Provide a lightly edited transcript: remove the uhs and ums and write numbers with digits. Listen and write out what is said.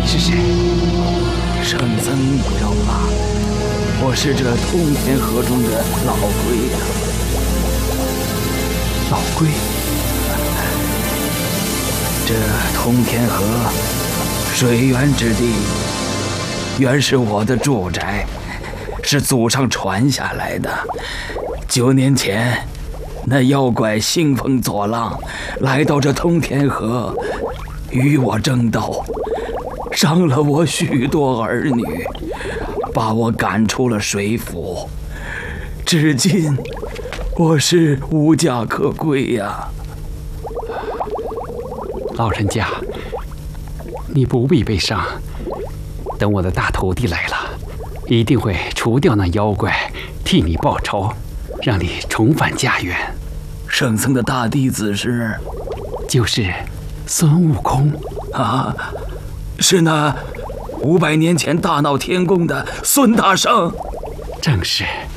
是谁？ 圣僧不要怕，我是这通天河中的老龟呀。 老龟， 这通天河水源之地，原是我的住宅，是祖上传下来的。9年前，那妖怪兴风作浪，来到这通天河，与我争斗，伤了我许多儿女，把我赶出了水府。至今，我是无家可归呀。 老人家，你不必悲伤。等我的大徒弟来了，一定会除掉那妖怪，替你报仇，让你重返家园。 圣僧的大弟子是？ 就是孙悟空啊，是那500年前大闹天宫的孙大圣。 正是。